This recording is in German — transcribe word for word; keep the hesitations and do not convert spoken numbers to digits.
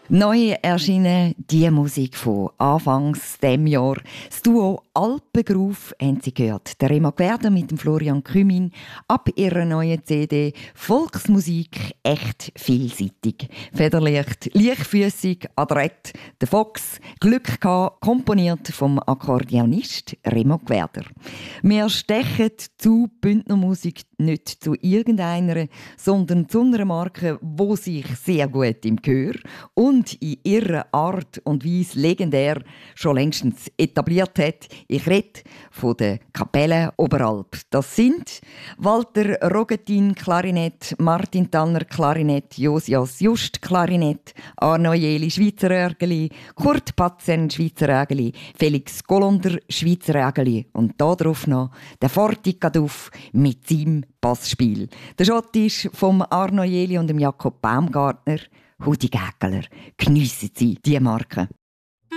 Neu erschienen die Musik von Anfangs dem Jahr. Das Duo Alpengroove haben Sie gehört. Der Remo Gwerder mit dem Florian Kümin ab ihrer neuen C D Volksmusik echt vielseitig. Federleicht, leichtfüssig, adrett. Der Fox, Glück gehabt, komponiert vom Akkordeonist Remo Gwerder. Wir stechen zu Bündnermusik nicht zu irgendeiner, sondern zu einer Marke, die sich sehr gut im Gehör und in ihrer Art und Weise legendär schon längstens etabliert hat. Ich rede von der Kapelle Oberalp. Das sind Walter Rogettin Klarinett, Martin Tanner Klarinett, Josias Just Klarinett, Arno Jeli Schweizer Örgeli, Kurt Patzen Schweizer Örgeli, Felix Golunder Schweizer Örgeli und darauf noch der Forti Kaduf mit seinem Passspiel. Der Schott ist vom Arno Jeli und dem Jakob Baumgartner. Hudi Gägeler, geniessen Sie diese Marke.